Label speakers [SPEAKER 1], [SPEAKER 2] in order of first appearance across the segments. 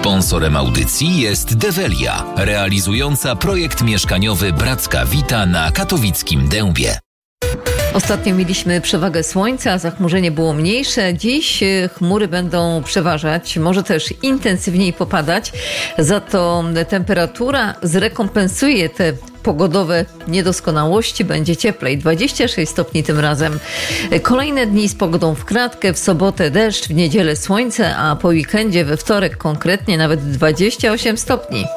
[SPEAKER 1] Sponsorem audycji jest Develia, realizująca projekt mieszkaniowy Bracka Vita na katowickim Dębie.
[SPEAKER 2] Ostatnio mieliśmy przewagę słońca, zachmurzenie było mniejsze. Dziś chmury będą przeważać, może też intensywniej popadać. Za to temperatura zrekompensuje te pogodowe niedoskonałości. Będzie cieplej, 26 stopni tym razem. Kolejne dni z pogodą w kratkę, w sobotę deszcz, w niedzielę słońce, a po weekendzie we wtorek konkretnie nawet 28 stopni.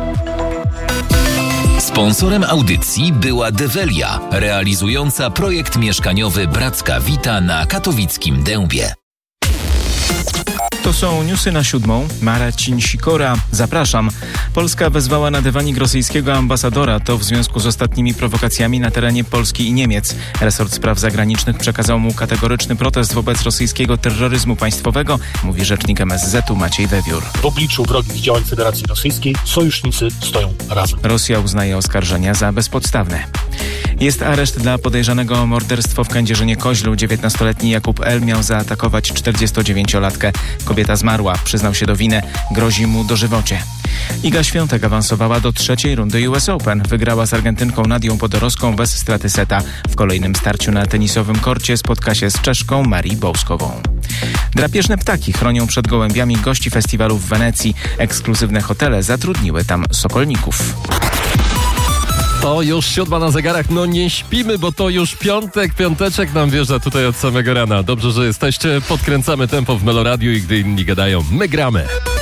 [SPEAKER 1] Sponsorem audycji była Develia, realizująca projekt mieszkaniowy Bracka Vita na katowickim Dębie.
[SPEAKER 3] To są newsy na 7. Marcin Sikora. Zapraszam. Polska wezwała na dywanik rosyjskiego ambasadora. To w związku z ostatnimi prowokacjami na terenie Polski i Niemiec. Resort Spraw Zagranicznych przekazał mu kategoryczny protest wobec rosyjskiego terroryzmu państwowego, mówi rzecznik MSZ-u Maciej Wewiór.
[SPEAKER 4] W obliczu wrogich działań Federacji Rosyjskiej sojusznicy stoją razem.
[SPEAKER 3] Rosja uznaje oskarżenia za bezpodstawne. Jest areszt dla podejrzanego o morderstwo w Kędzierzynie-Koźlu. 19-letni Jakub L. miał zaatakować 49-latkę. Kobieta zmarła, przyznał się do winy, grozi mu dożywocie. Iga Świątek awansowała do trzeciej rundy US Open. Wygrała z Argentynką Nadią Podorowską bez straty seta. W kolejnym starciu na tenisowym korcie spotka się z Czeszką Marii Bołskową. Drapieżne ptaki chronią przed gołębiami gości festiwalu w Wenecji. Ekskluzywne hotele zatrudniły tam sokolników.
[SPEAKER 5] To już 7 na zegarach, no nie śpimy, bo to już piąteczek nam wjeżdża tutaj od samego rana. Dobrze, że jesteście, podkręcamy tempo w Meloradiu i gdy inni gadają, my gramy.